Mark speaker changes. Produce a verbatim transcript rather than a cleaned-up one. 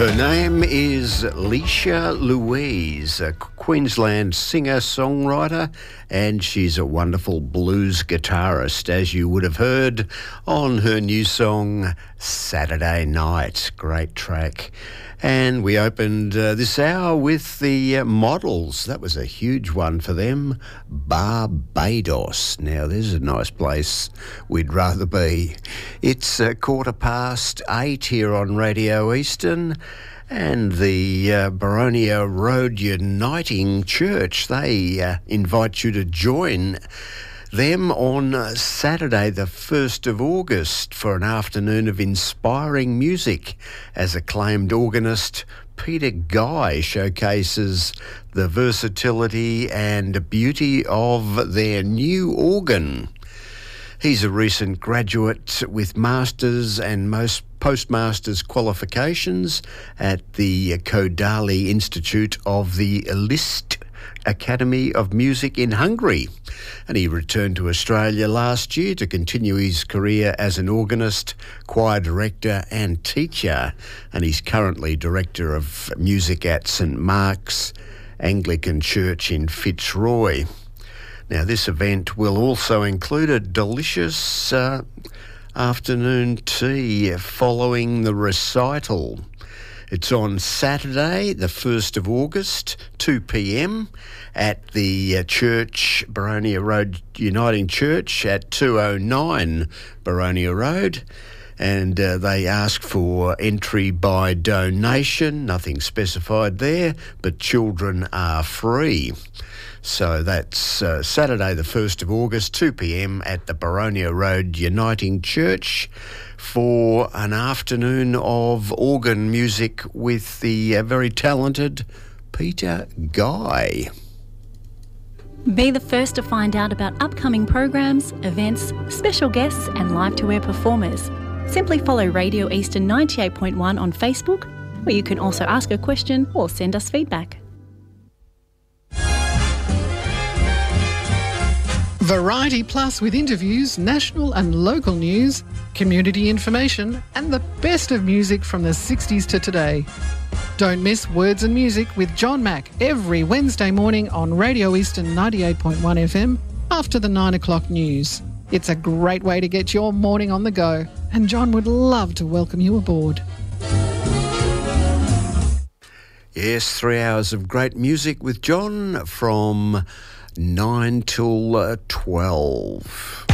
Speaker 1: Her name is Leisha Louise, a Queensland singer-songwriter, and she's a wonderful blues guitarist, as you would have heard on her new song, Saturday Night. Great track. And we opened uh, this hour with the uh, Models. That was a huge one for them. Barbados. Now, there's a nice place we'd rather be. It's uh, quarter past eight here on Radio Eastern. And the uh, Boronia Road Uniting Church, they uh, invite you to join them on Saturday the first of August for an afternoon of inspiring music as acclaimed organist Peter Guy showcases the versatility and beauty of their new organ. He's a recent graduate with Masters and most Postmasters qualifications at the Kodali Institute of the Liszt Academy of Music in Hungary. And he returned to Australia last year to continue his career as an organist, choir director and teacher. And he's currently Director of Music at St Mark's Anglican Church in Fitzroy. Now, this event will also include a delicious uh, afternoon tea following the recital. It's on Saturday, the first of August, two p.m. at the uh, church, Boronia Road Uniting Church at two oh nine Boronia Road. And uh, they ask for entry by donation, nothing specified there, but children are free. So that's uh, Saturday the first of August, two p.m. at the Boronia Road Uniting Church for an afternoon of organ music with the uh, very talented Peter Guy.
Speaker 2: Be the first to find out about upcoming programs, events, special guests and live-to-air performers. Simply follow Radio Eastern ninety-eight point one on Facebook, where you can also ask a question or send us feedback.
Speaker 3: Variety Plus with interviews, national and local news, community information and the best of music from the sixties to today. Don't miss Words and Music with John Mack every Wednesday morning on Radio Eastern ninety-eight point one F M after the nine o'clock news. It's a great way to get your morning on the go, and John would love to welcome you aboard.
Speaker 1: Yes, three hours of great music with John from nine till twelve.